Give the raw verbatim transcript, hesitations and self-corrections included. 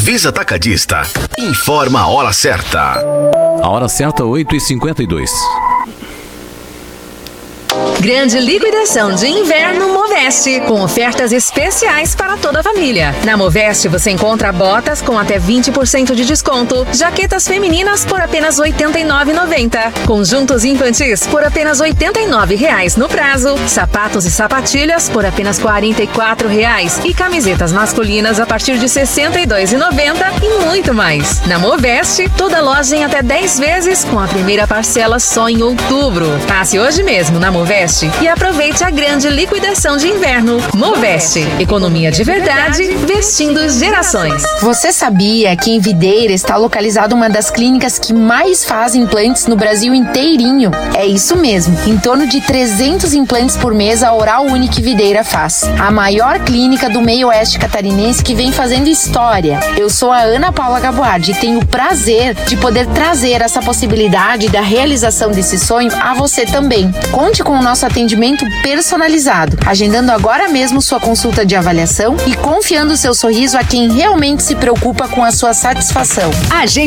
Visa Atacadista. Informa a hora certa. A hora certa, oito e cinquenta e dois. Grande liquidação de inverno Moveste, com ofertas especiais para toda a família. Na Moveste você encontra botas com até vinte por cento de desconto, jaquetas femininas por apenas oitenta e nove reais e noventa centavos, conjuntos infantis por apenas oitenta e nove reais no prazo, sapatos e sapatilhas por apenas quarenta e quatro reais e camisetas masculinas a partir de sessenta e dois reais e noventa centavos e muito mais. Na Moveste, toda loja em até dez vezes com a primeira parcela só em outubro. Passe hoje mesmo na Moveste e aproveite a grande liquidação de inverno. Moveste, economia de verdade, vestindo gerações. Você sabia que em Videira está localizada uma das clínicas que mais fazem implantes no Brasil inteirinho? É isso mesmo, em torno de trezentos implantes por mês a Oral Unique Videira faz. A maior clínica do meio oeste catarinense que vem fazendo história. Eu sou a Ana Paula Gaboardi e tenho o prazer de poder trazer essa possibilidade da realização desse sonho a você também. Conte com o nosso atendimento personalizado, agendando agora mesmo sua consulta de avaliação e confiando seu sorriso a quem realmente se preocupa com a sua satisfação. A gente